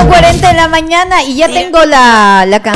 4:40 de la mañana y ya tengo la canción.